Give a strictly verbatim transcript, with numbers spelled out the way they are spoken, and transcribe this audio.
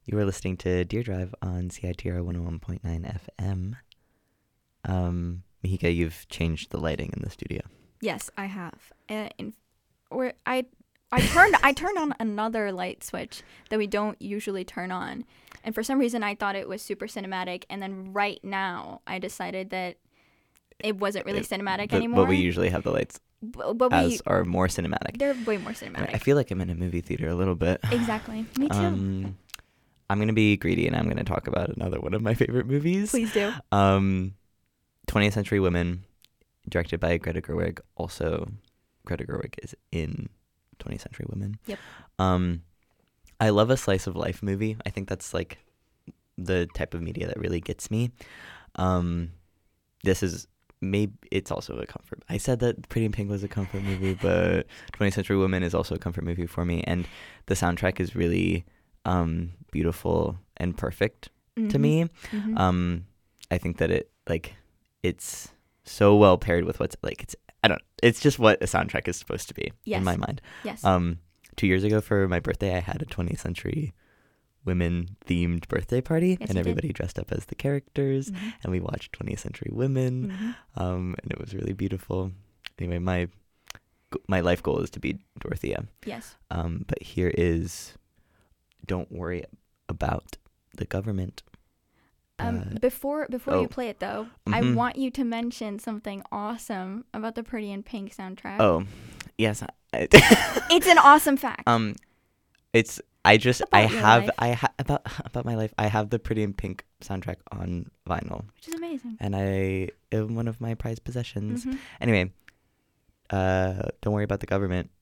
You were listening to Deer Drive on C I T R one oh one point nine F M. Um, Mihika, you've changed the lighting in the studio. Yes, I have. Uh, in, or I, I turned I turned on another light switch that we don't usually turn on, and for some reason I thought it was super cinematic. And then right now I decided that it wasn't really It- cinematic But, anymore. but we usually have the lights but, but we as are more cinematic. they're way more cinematic. I feel like I'm in a movie theater a little bit. Exactly. Me too. Um, I'm going to be greedy and I'm going to talk about another one of my favorite movies. Please do. Um, twentieth Century Women, directed by Greta Gerwig. Also, Greta Gerwig is in twentieth Century Women. Yep. Um, I love a slice of life movie. I think that's like the type of media that really gets me. Um, this is maybe it's also a comfort. I said that Pretty in Pink was a comfort movie, but twentieth Century Women is also a comfort movie for me. And the soundtrack is really um, beautiful and perfect Mm-hmm. to me. Mm-hmm. Um, I think that it like it's so well paired with what's like it's I don't it's just what a soundtrack is supposed to be Yes. in my mind. Yes. Um, two years ago for my birthday, I had a twentieth Century Women themed birthday party, Yes, and you did. everybody dressed up as the characters, Mhm. and we watched twentieth Century Women, Mhm. um, and it was really beautiful. Anyway, my my life goal is to be Dorothea. Yes. Um, but here is Don't Worry About the Government. Um, Uh, before before oh. you play it though, I Mhm. want you to mention something awesome about the Pretty in Pink soundtrack. Oh, yes. I, It's an awesome fact. um, it's I just About I your have life. I ha- about about my life. I have the Pretty in Pink soundtrack on vinyl, Which is amazing. and I am one of my prized possessions. Mhm. Anyway, uh, Don't Worry About the Government